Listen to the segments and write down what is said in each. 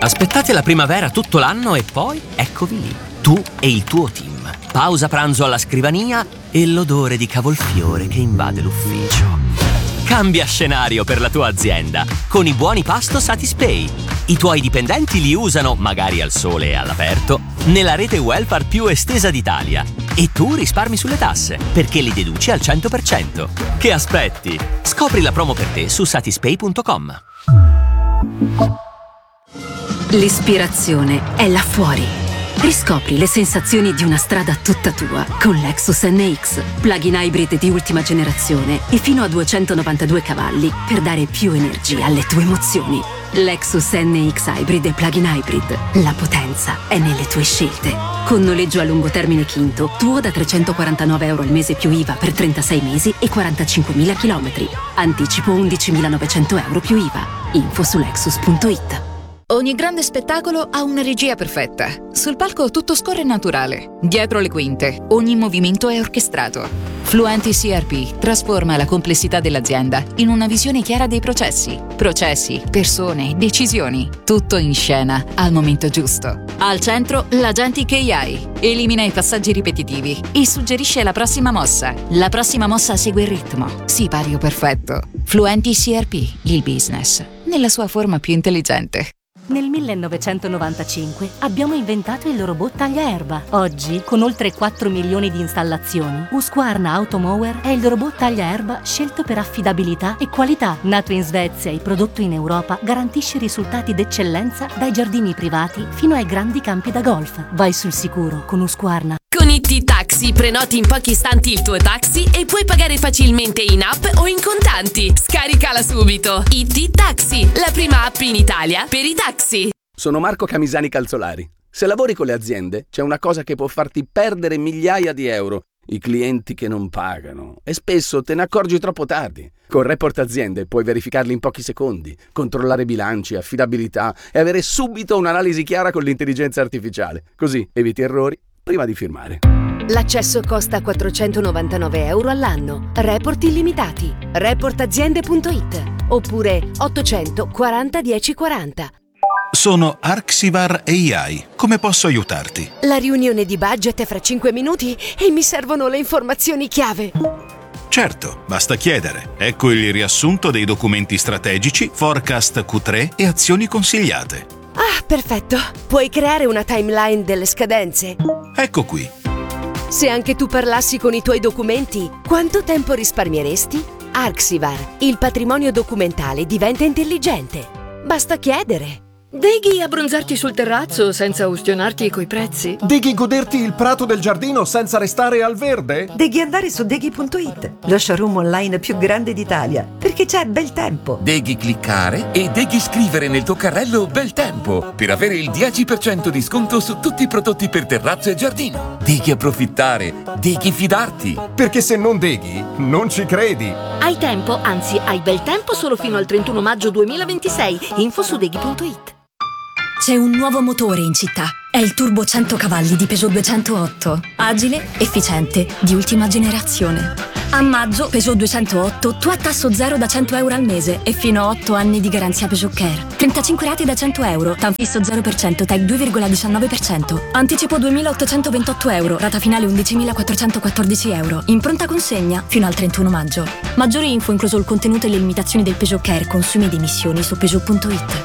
Aspettate la primavera tutto l'anno e poi eccovi lì, tu e il tuo team. Pausa pranzo alla scrivania e l'odore di cavolfiore che invade l'ufficio. Cambia scenario per la tua azienda con i buoni pasto Satispay. I tuoi dipendenti li usano, magari al sole e all'aperto, nella rete welfare più estesa d'Italia. E tu risparmi sulle tasse, perché li deduci al 100%. Che aspetti? Scopri la promo per te su satispay.com. L'ispirazione è là fuori. Riscopri le sensazioni di una strada tutta tua con Lexus NX. Plug-in hybrid di ultima generazione e fino a 292 cavalli per dare più energia alle tue emozioni. Lexus NX Hybrid e Plug-in hybrid. La potenza è nelle tue scelte. Con noleggio a lungo termine Quinto, tuo da €349 al mese più IVA per 36 mesi e 45.000 chilometri. Anticipo €11.900 più IVA. Info su Lexus.it. Ogni grande spettacolo ha una regia perfetta. Sul palco tutto scorre naturale. Dietro le quinte, ogni movimento è orchestrato. Fluenti CRP trasforma la complessità dell'azienda in una visione chiara dei processi. Processi, persone, decisioni. Tutto in scena al momento giusto. Al centro, l'Agentic AI. Elimina i passaggi ripetitivi e suggerisce la prossima mossa. La prossima mossa segue il ritmo. Sipario perfetto. Fluenti CRP, il business, nella sua forma più intelligente. Nel 1995 abbiamo inventato il robot tagliaerba. Oggi, con oltre 4 milioni di installazioni, Husqvarna Automower è il robot tagliaerba scelto per affidabilità e qualità. Nato in Svezia e prodotto in Europa, garantisce risultati d'eccellenza dai giardini privati fino ai grandi campi da golf. Vai sul sicuro con Husqvarna. Con IT Taxi prenoti in pochi istanti il tuo taxi e puoi pagare facilmente in app o in contanti. Scaricala subito. IT Taxi, la prima app in Italia per i taxi. Sono Marco Camisani Calzolari. Se lavori con le aziende, c'è una cosa che può farti perdere migliaia di euro: i clienti che non pagano. E spesso te ne accorgi troppo tardi. Con Report Aziende puoi verificarli in pochi secondi, controllare bilanci, affidabilità e avere subito un'analisi chiara con l'intelligenza artificiale. Così eviti errori prima di firmare. L'accesso costa €499 all'anno. Report illimitati. Reportaziende.it oppure 840 1040. Sono Arxivar AI. Come posso aiutarti? La riunione di budget è fra 5 minuti e mi servono le informazioni chiave. Certo, basta chiedere. Ecco il riassunto dei documenti strategici, forecast Q3 e azioni consigliate. Ah, perfetto. Puoi creare una timeline delle scadenze? Ecco qui. Se anche tu parlassi con i tuoi documenti, quanto tempo risparmieresti? Arxivar, il patrimonio documentale diventa intelligente. Basta chiedere. Deghi abbronzarti sul terrazzo senza ustionarti coi prezzi? Deghi goderti il prato del giardino senza restare al verde? Deghi andare su Deghi.it, lo showroom online più grande d'Italia, perché c'è bel tempo. Deghi cliccare e Deghi scrivere nel tuo carrello bel tempo per avere il 10% di sconto su tutti i prodotti per terrazzo e giardino. Deghi approfittare, Deghi fidarti. Perché se non Deghi, non ci credi. Hai tempo, anzi hai bel tempo solo fino al 31 maggio 2026. Info su Deghi.it. C'è un nuovo motore in città. È il Turbo 100 cavalli di Peugeot 208. Agile, efficiente, di ultima generazione. A maggio, Peugeot 208, tu a tasso zero da €100 al mese e fino a 8 anni di garanzia Peugeot Care. 35 rate da €100, TAN fisso 0%, TEC 2,19%. Anticipo €2.828, rata finale €11.414. In pronta consegna fino al 31 maggio. Maggiori info, incluso il contenuto e le limitazioni del Peugeot Care, consumi ed emissioni su Peugeot.it.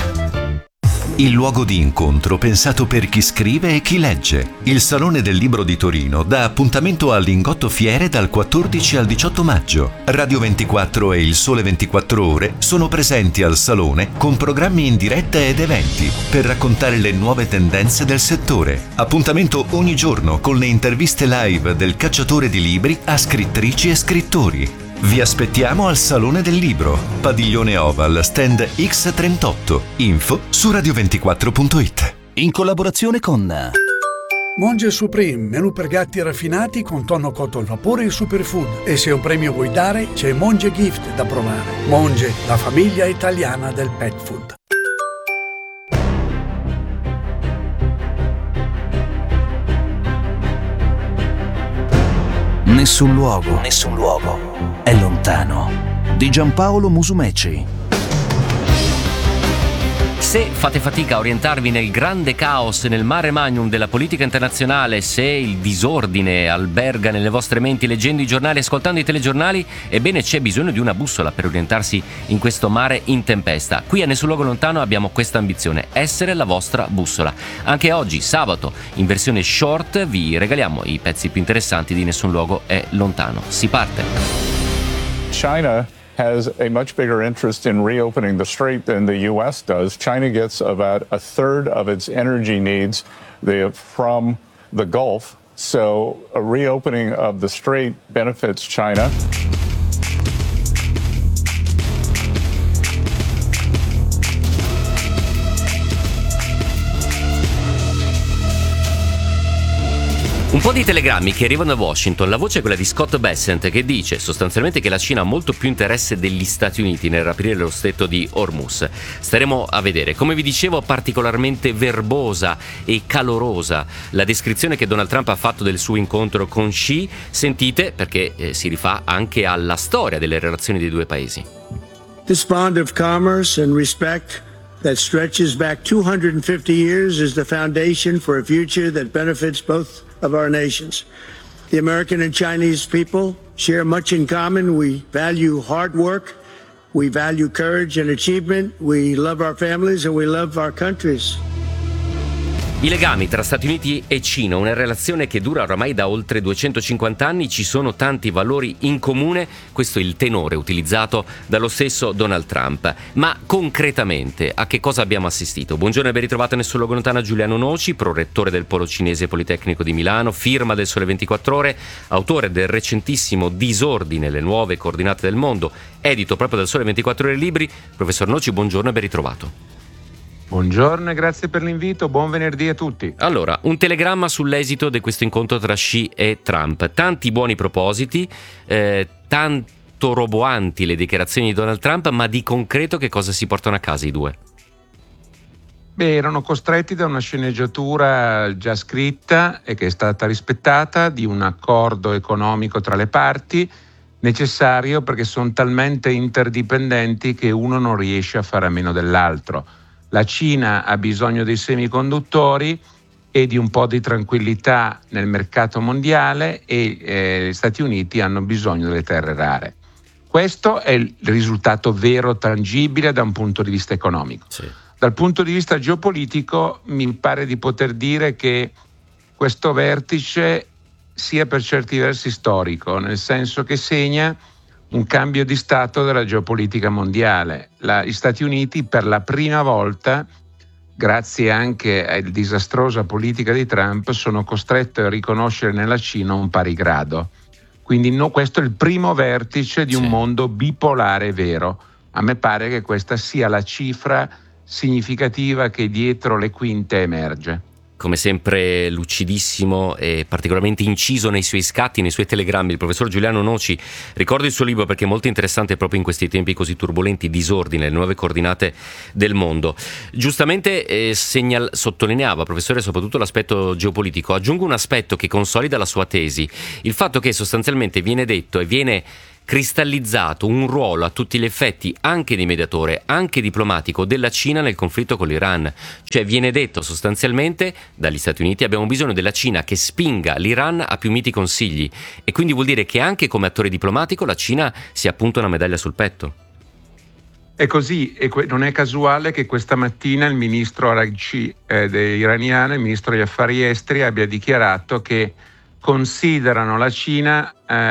Il luogo di incontro pensato per chi scrive e chi legge. Il Salone del Libro di Torino dà appuntamento al Lingotto Fiere dal 14 al 18 maggio. Radio 24 e il Sole 24 Ore sono presenti al Salone con programmi in diretta ed eventi per raccontare le nuove tendenze del settore. Appuntamento ogni giorno con le interviste live del cacciatore di libri a scrittrici e scrittori. Vi aspettiamo al Salone del Libro, Padiglione Oval, stand X38. Info su radio24.it. In collaborazione con Monge Supreme, menù per gatti raffinati con tonno cotto al vapore e superfood. E se un premio vuoi dare, c'è Monge Gift da provare. Monge, la famiglia italiana del pet food. Nessun luogo è lontano. Di Giampaolo Musumeci. se fate fatica a orientarvi nel grande caos, nel mare magnum della politica internazionale, se il disordine alberga nelle vostre menti leggendo i giornali, ascoltando i telegiornali, ebbene c'è bisogno di una bussola per orientarsi in questo mare in tempesta. Qui a Nessun Luogo Lontano abbiamo questa ambizione: essere la vostra bussola. Anche oggi, sabato, in versione short, vi regaliamo i pezzi più interessanti di Nessun Luogo è Lontano. Si parte. China has a much bigger interest in reopening the strait than the U.S. does. China gets about a third of its energy needs from the Gulf, so a reopening of the strait benefits China. Un po' di telegrammi che arrivano da Washington. La voce è quella di Scott Bessent, che dice sostanzialmente che la Cina ha molto più interesse degli Stati Uniti nel raprire lo stretto di Hormuz. Staremo a vedere. Come vi dicevo, particolarmente verbosa e calorosa la descrizione che Donald Trump ha fatto del suo incontro con Xi. Sentite, perché si rifà anche alla storia delle relazioni dei due paesi. This bond of commerce and respect that stretches back 250 years is the foundation for a future that benefits both of our nations. The American and Chinese people share much in common. We value hard work, we value courage and achievement, we love our families and we love our countries. I legami tra Stati Uniti e Cina, una relazione che dura oramai da oltre 250 anni, ci sono tanti valori in comune, questo è il tenore utilizzato dallo stesso Donald Trump. Ma concretamente a che cosa abbiamo assistito? Buongiorno e ben ritrovato Nessun Luogo Lontano, Giuliano Noci, prorettore del Polo Cinese Politecnico di Milano, firma del Sole 24 Ore, autore del recentissimo Disordine, le nuove coordinate del mondo, edito proprio dal Sole 24 Ore libri. Professor Noci, buongiorno e ben ritrovato. Buongiorno e grazie per l'invito, buon venerdì a tutti. Allora, un telegramma sull'esito di questo incontro tra Xi e Trump. Tanti buoni propositi, tanto roboanti le dichiarazioni di Donald Trump, ma di concreto che cosa si portano a casa i due? Beh, erano costretti da una sceneggiatura già scritta e che è stata rispettata di un accordo economico tra le parti, necessario perché sono talmente interdipendenti che uno non riesce a fare a meno dell'altro. La Cina ha bisogno dei semiconduttori e di un po' di tranquillità nel mercato mondiale e gli Stati Uniti hanno bisogno delle terre rare. Questo è il risultato vero, tangibile da un punto di vista economico. Sì. Dal punto di vista geopolitico mi pare di poter dire che questo vertice sia per certi versi storico, nel senso che segna un cambio di stato della geopolitica mondiale. Gli Stati Uniti per la prima volta, grazie anche alla disastrosa politica di Trump, sono costretti a riconoscere nella Cina un pari grado. Quindi questo è il primo vertice di un mondo bipolare vero. A me pare che questa sia la cifra significativa che dietro le quinte emerge. Come sempre lucidissimo e particolarmente inciso nei suoi scatti, nei suoi telegrammi, il professor Giuliano Noci. Ricordo il suo libro perché è molto interessante proprio in questi tempi così turbolenti, Disordine, le nuove coordinate del mondo. Giustamente sottolineava, professore, soprattutto l'aspetto geopolitico. Aggiungo un aspetto che consolida la sua tesi, il fatto che sostanzialmente viene detto e viene cristallizzato un ruolo a tutti gli effetti anche di mediatore, anche diplomatico della Cina nel conflitto con l'Iran. Cioè viene detto sostanzialmente dagli Stati Uniti: abbiamo bisogno della Cina che spinga l'Iran a più miti consigli, e quindi vuol dire che anche come attore diplomatico la Cina si appunta una medaglia sul petto. È così, e non è casuale che questa mattina il ministro Araghchi iraniano, il ministro degli affari esteri, abbia dichiarato che considerano la Cina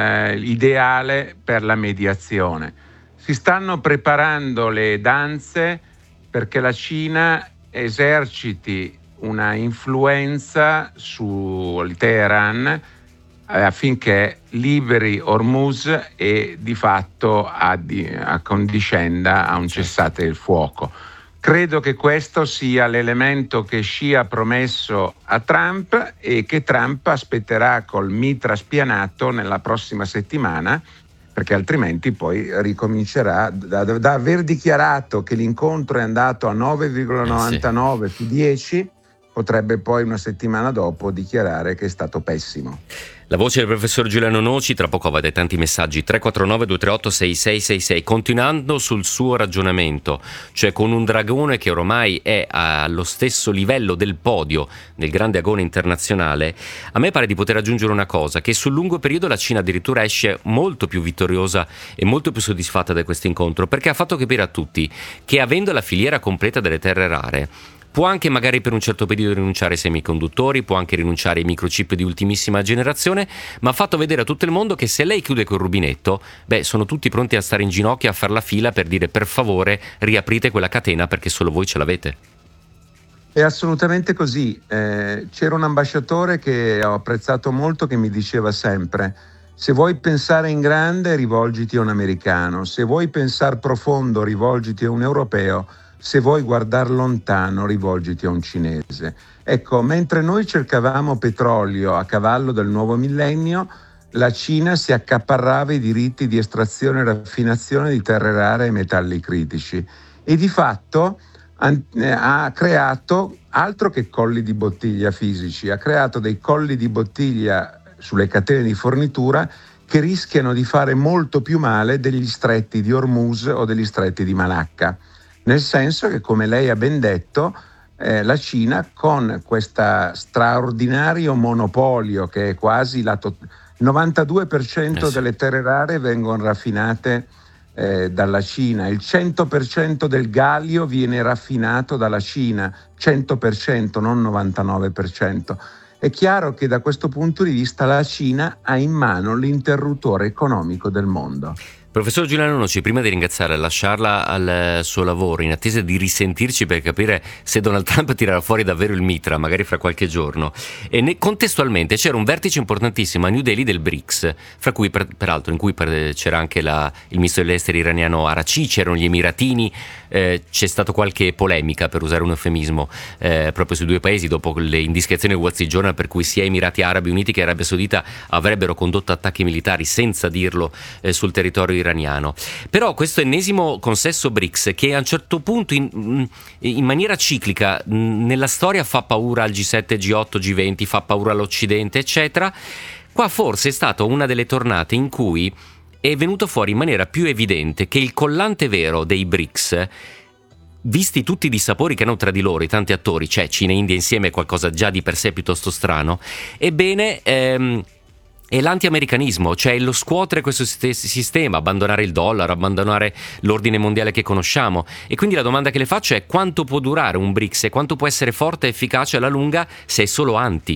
ideale per la mediazione. Si stanno preparando le danze perché la Cina eserciti una influenza sul Teheran affinché liberi Hormuz e di fatto accondiscenda a un cessate il fuoco. Credo che questo sia l'elemento che Xi ha promesso a Trump e che Trump aspetterà col mitra spianato nella prossima settimana, perché altrimenti poi ricomincerà da aver dichiarato che l'incontro è andato a 9,99 su 10, potrebbe poi una settimana dopo dichiarare che è stato pessimo. La voce del professor Giuliano Noci, tra poco va dai tanti messaggi, 349-238-6666, continuando sul suo ragionamento, cioè con un dragone che ormai è allo stesso livello del podio del grande agone internazionale, a me pare di poter aggiungere una cosa, che sul lungo periodo la Cina addirittura esce molto più vittoriosa e molto più soddisfatta da questo incontro, perché ha fatto capire a tutti che avendo la filiera completa delle terre rare, può anche magari per un certo periodo rinunciare ai semiconduttori, può anche rinunciare ai microchip di ultimissima generazione, ma ha fatto vedere a tutto il mondo che se lei chiude quel rubinetto, sono tutti pronti a stare in ginocchio a far la fila per dire per favore riaprite quella catena perché solo voi ce l'avete. È assolutamente così. C'era un ambasciatore che ho apprezzato molto che mi diceva sempre: se vuoi pensare in grande rivolgiti a un americano, se vuoi pensare profondo rivolgiti a un europeo, se vuoi guardare lontano rivolgiti a un cinese. Ecco, mentre noi cercavamo petrolio a cavallo del nuovo millennio, la Cina si accaparrava i diritti di estrazione e raffinazione di terre rare e metalli critici e di fatto ha creato, altro che colli di bottiglia fisici, ha creato dei colli di bottiglia sulle catene di fornitura che rischiano di fare molto più male degli stretti di Hormuz o degli stretti di Malacca. Nel senso che, come lei ha ben detto, la Cina con questo straordinario monopolio che è quasi il 92% delle terre rare vengono raffinate dalla Cina, il 100% del gallio viene raffinato dalla Cina, 100%, non 99%. È chiaro che da questo punto di vista la Cina ha in mano l'interruttore economico del mondo. Professor Giuliano Noci, prima di ringraziarla e lasciarla al suo lavoro, in attesa di risentirci per capire se Donald Trump tirerà fuori davvero il mitra, magari fra qualche giorno, e contestualmente c'era un vertice importantissimo a New Delhi del BRICS, fra cui peraltro in cui c'era anche il ministro degli esteri iraniano Araghchi, c'erano gli Emiratini, c'è stata qualche polemica, per usare un eufemismo, proprio sui due paesi dopo le indiscrezioni del Wall Street Journal per cui sia Emirati Arabi Uniti che Arabia Saudita avrebbero condotto attacchi militari senza dirlo sul territorio iraniano. Però questo ennesimo consesso BRICS, che a un certo punto in maniera ciclica nella storia fa paura al G7, G8, G20, fa paura all'Occidente, eccetera, qua forse è stata una delle tornate in cui è venuto fuori in maniera più evidente che il collante vero dei BRICS, visti tutti i dissapori che hanno tra di loro i tanti attori, cioè Cina e India insieme, è qualcosa già di per sé piuttosto strano, ebbene è l'anti-americanismo, cioè lo scuotere questo sistema, abbandonare il dollaro, abbandonare l'ordine mondiale che conosciamo. E quindi la domanda che le faccio è: quanto può durare un BRICS e quanto può essere forte e efficace alla lunga se è solo anti?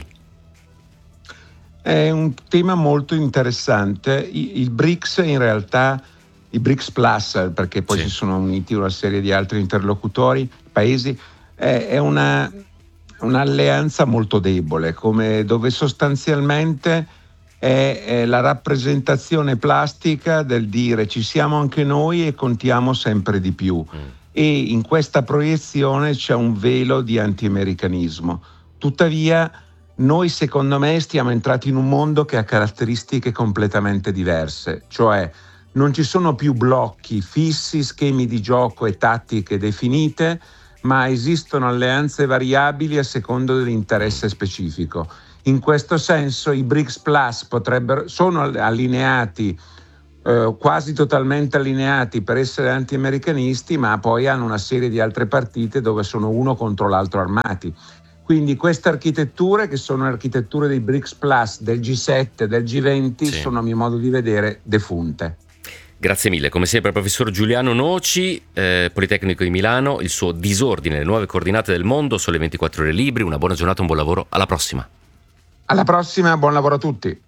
È un tema molto interessante. Il BRICS in realtà, i BRICS Plus, perché poi si sono uniti una serie di altri interlocutori, paesi, è un'alleanza molto debole, dove sostanzialmente è la rappresentazione plastica del dire ci siamo anche noi e contiamo sempre di più. E in questa proiezione c'è un velo di anti-americanismo. Tuttavia noi, secondo me, stiamo entrati in un mondo che ha caratteristiche completamente diverse, cioè non ci sono più blocchi fissi, schemi di gioco e tattiche definite, ma esistono alleanze variabili a secondo dell'interesse specifico. In questo senso i BRICS Plus sono allineati, quasi totalmente allineati per essere anti-americanisti, ma poi hanno una serie di altre partite dove sono uno contro l'altro armati. Quindi queste architetture, che sono architetture dei BRICS Plus, del G7, del G20, sono a mio modo di vedere defunte. Grazie mille, come sempre professor Giuliano Noci, Politecnico di Milano, il suo Disordine, le nuove coordinate del mondo, Sole 24 Ore Libri. Una buona giornata, un buon lavoro, alla prossima. Alla prossima, buon lavoro a tutti.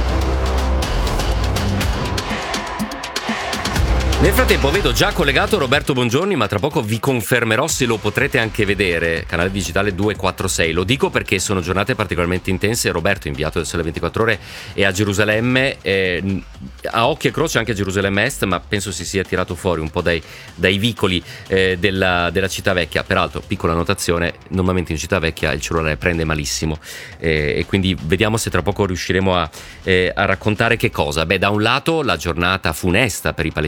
Nel frattempo vedo già collegato Roberto Bongiorni, ma tra poco vi confermerò se lo potrete anche vedere, canale digitale 246. Lo dico perché sono giornate particolarmente intense. Roberto, inviato del Sole 24 Ore, è a Gerusalemme, a occhio e croce anche a Gerusalemme Est, ma penso si sia tirato fuori un po' dai vicoli della città vecchia. Peraltro, piccola notazione, normalmente in città vecchia il cellulare prende malissimo, e quindi vediamo se tra poco riusciremo a raccontare che cosa. Da un lato la giornata funesta per i palestinesi,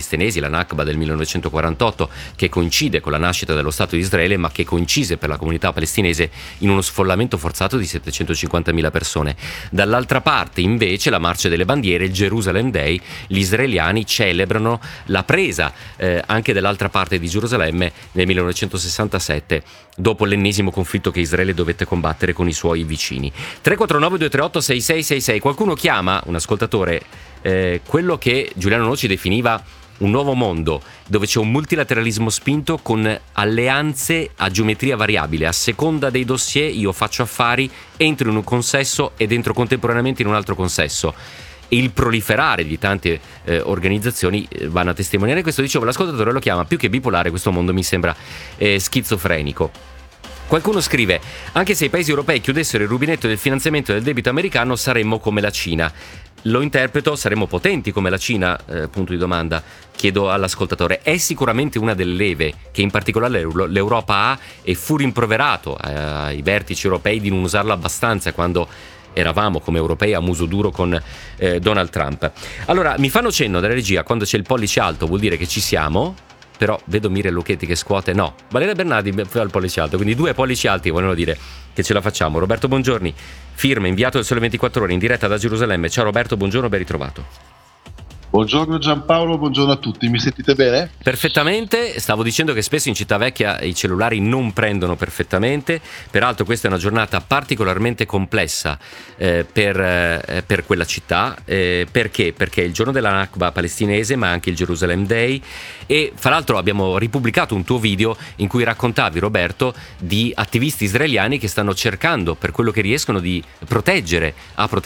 la Nakba del 1948, che coincide con la nascita dello Stato di Israele, ma che coincise per la comunità palestinese in uno sfollamento forzato di 750.000 persone. Dall'altra parte, invece, la marcia delle bandiere, il Jerusalem Day, gli israeliani celebrano la presa anche dell'altra parte di Gerusalemme nel 1967, dopo l'ennesimo conflitto che Israele dovette combattere con i suoi vicini. 349-238-6666. Qualcuno chiama, un ascoltatore, quello che Giuliano Noci definiva un nuovo mondo, dove c'è un multilateralismo spinto con alleanze a geometria variabile. A seconda dei dossier io faccio affari, entro in un consesso ed entro contemporaneamente in un altro consesso. Il proliferare di tante organizzazioni vanno a testimoniare questo. Dicevo, l'ascoltatore lo chiama, più che bipolare questo mondo mi sembra schizofrenico. Qualcuno scrive: anche se i paesi europei chiudessero il rubinetto del finanziamento del debito americano saremmo come la Cina. Lo interpreto, saremmo potenti come la Cina? Punto di domanda. Chiedo all'ascoltatore. È sicuramente una delle leve che in particolare l'Europa ha, e fu rimproverato ai vertici europei di non usarla abbastanza quando eravamo come europei a muso duro con Donald Trump. Allora, mi fanno cenno dalla regia, quando c'è il pollice alto vuol dire che ci siamo, però vedo Mire Lucchetti che scuote no. Valeria Bernardi fa il pollice alto, quindi 2 pollici alti vogliono dire che ce la facciamo. Roberto Bongiorni, firma, inviato del Sole 24 Ore in diretta da Gerusalemme. Ciao Roberto, buongiorno, ben ritrovato. Buongiorno Giampaolo, buongiorno a tutti, mi sentite bene? Perfettamente, stavo dicendo che spesso in città vecchia i cellulari non prendono perfettamente, peraltro questa è una giornata particolarmente complessa per quella città, perché? Perché è il giorno della Nakba palestinese ma anche il Jerusalem Day, e fra l'altro abbiamo ripubblicato un tuo video in cui raccontavi, Roberto, di attivisti israeliani che stanno cercando per quello che riescono di proteggere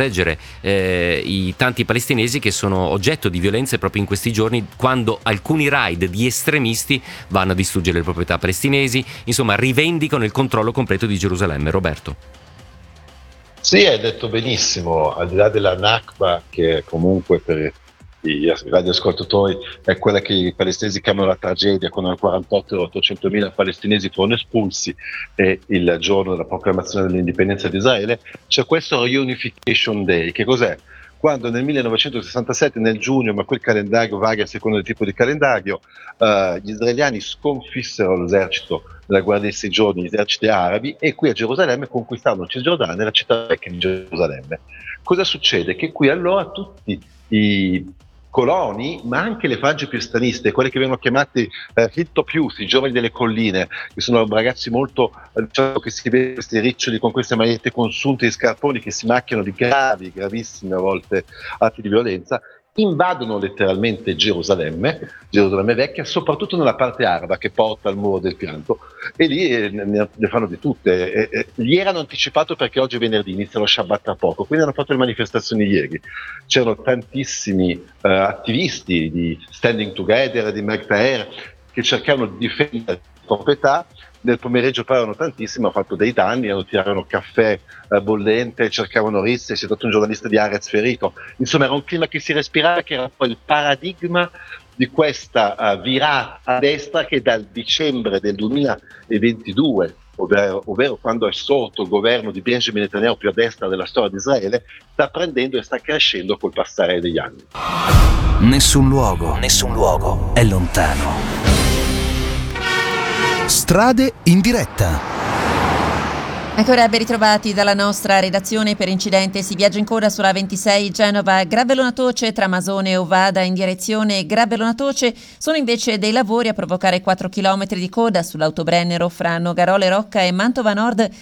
i tanti palestinesi che sono oggetto di violenze proprio in questi giorni, quando alcuni raid di estremisti vanno a distruggere le proprietà palestinesi, insomma rivendicano il controllo completo di Gerusalemme. Roberto. Sì, hai detto benissimo, al di là della Nakba, che comunque per i radioascoltatori è quella che i palestinesi chiamano la tragedia, quando nel 48 800.000 palestinesi furono espulsi e il giorno della proclamazione dell'indipendenza di Israele, c'è questo Reunification Day. Che cos'è? Quando nel 1967, nel giugno, ma quel calendario varia a seconda del tipo di calendario, gli israeliani sconfissero l'esercito della Guerra dei 6 giorni, gli eserciti arabi, e qui a Gerusalemme conquistarono Cisgiordania, la città vecchia di Gerusalemme. Cosa succede? Che qui allora tutti i coloni, ma anche le frange più estremiste, quelle che vengono chiamate Hittopius, i giovani delle colline, che sono ragazzi molto, diciamo, che si vedono questi riccioli con queste magliette consunte di scarponi che si macchiano di gravissimi a volte atti di violenza, invadono letteralmente Gerusalemme vecchia, soprattutto nella parte araba che porta al muro del pianto, e lì ne fanno di tutte. Gli erano anticipato perché oggi è venerdì, inizia lo Shabbat tra poco, quindi hanno fatto le manifestazioni ieri. C'erano tantissimi attivisti di Standing Together, di Meg Taher, che cercavano di difendere la proprietà. Nel pomeriggio però erano tantissimi, hanno fatto dei danni, tirarono caffè bollente, cercavano risse, c'è stato un giornalista di Haaretz ferito. Insomma, era un clima che si respirava, che era poi il paradigma di questa virata a destra che dal dicembre del 2022, ovvero quando è sorto il governo di Benjamin Netanyahu più a destra della storia di Israele, sta prendendo e sta crescendo col passare degli anni. Nessun luogo è lontano. Strade in diretta. Ancora ben ritrovati dalla nostra redazione. Per incidente si viaggia in coda sulla 26 Genova-Grabbelonatoce tra Masone e Ovada in direzione Grabbelonatoce. Sono invece dei lavori a provocare 4 km di coda sull'autobrennero fra Nogarola e Rocca e Mantova Nord